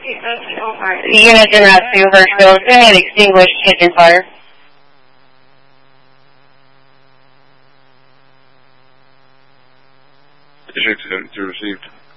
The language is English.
Unit in Rescue, Birchfield. Go ahead, extinguish kitchen fire. District 72 received.